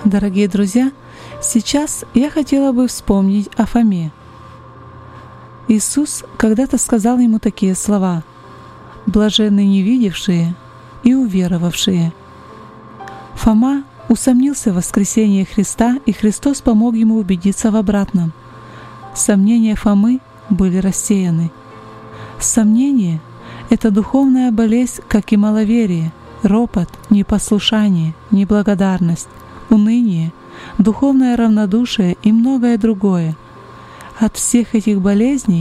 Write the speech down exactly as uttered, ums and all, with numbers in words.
Дорогие друзья, сейчас я хотела бы вспомнить о Фоме. Иисус когда-то сказал ему такие слова: «Блаженны невидевшие и уверовавшие». Фома усомнился в воскресении Христа, и Христос помог ему убедиться в обратном. Сомнения Фомы были рассеяны. Сомнение — это духовная болезнь, как и маловерие, ропот, непослушание, неблагодарность, уныние, духовное равнодушие и многое другое. От всех этих болезней